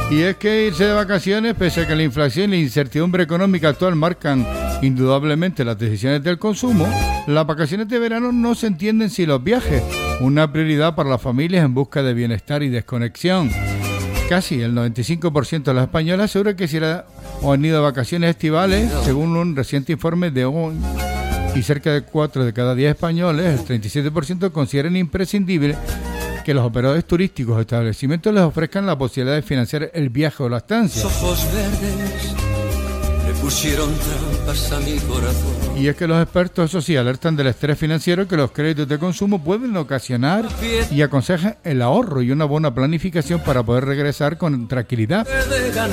Y es que irse de vacaciones, pese a que la inflación y la incertidumbre económica actual marcan indudablemente las decisiones del consumo, las vacaciones de verano no se entienden sin los viajes, una prioridad para las familias en busca de bienestar y desconexión. Casi el 95% de los españoles asegura que se han ido de vacaciones estivales, según un reciente informe de ONU, y cerca de 4 de cada 10 españoles, el 37%, consideran imprescindible que los operadores turísticos o establecimientos les ofrezcan la posibilidad de financiar el viaje o la estancia. Ojos verdes le pusieron trampas a mi corazón. Y es que los expertos, eso sí, alertan del estrés financiero que los créditos de consumo pueden ocasionar y aconsejan el ahorro y una buena planificación para poder regresar con tranquilidad